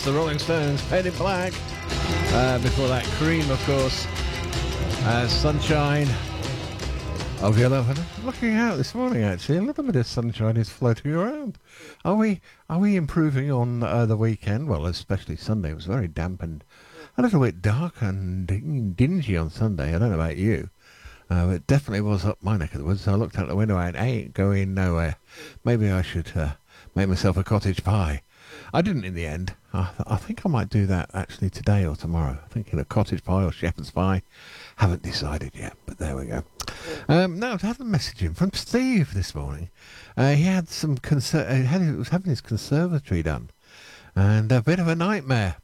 the Rolling Stones, Painted Black. Before that, Cream, of course. Sunshine of Your Love. And I'm looking out this morning, actually. A little bit of sunshine is floating around. Are we improving on the weekend? Well, especially Sunday. It was very damp and a little bit dark and dingy on Sunday. I don't know about you. It definitely was up my neck of the woods. So I looked out the window and I ain't going nowhere. Maybe I should make myself a cottage pie. I didn't in the end. I think I might do that actually today or tomorrow. Thinking of cottage pie or shepherd's pie. Haven't decided yet, but there we go. Now, I've had a message in from Steve this morning. He had some he was having his conservatory done. And a bit of a nightmare.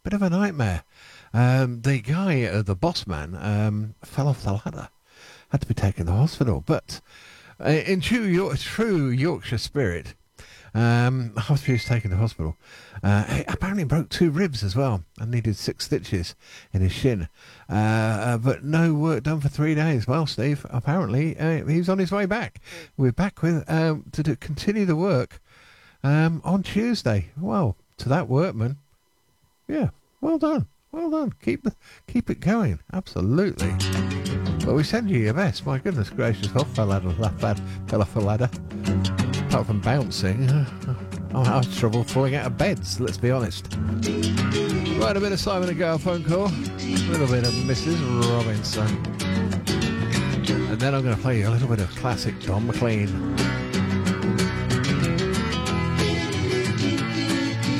The guy, the boss man, fell off the ladder. Had to be taken to the hospital. But in true Yorkshire spirit, after he was taken to hospital, he apparently broke 2 ribs as well and needed 6 stitches in his shin. But no work done for 3 days. Well, Steve, apparently he's on his way back. We're back with to continue the work on Tuesday. Well, to that workman, yeah, well done. Keep it going. Absolutely. Well, we send you your best. My goodness gracious, fell off a ladder. Apart from bouncing, I have trouble falling out of beds, let's be honest. Right, a bit of Simon and Garfunkel, a little bit of Mrs. Robinson. And then I'm going to play you a little bit of classic Don McLean.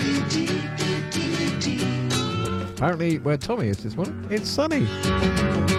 Apparently, where Tommy is this morning, it's sunny.